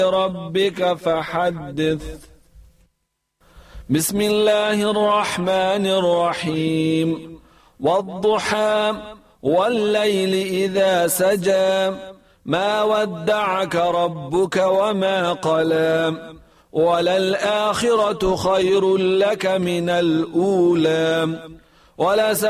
ربك فحدث بسم الله الرحمن الرحيم والضحى والليل إذا سجى ما ودعك ربك وما قلى وللآخرة خير لك من الأولى